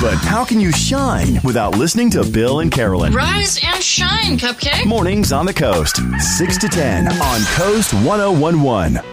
But how can you shine without listening to Bill and Carolyn? Rise and shine, Cupcake. Mornings on the Coast, 6 to 10 on Coast 1011.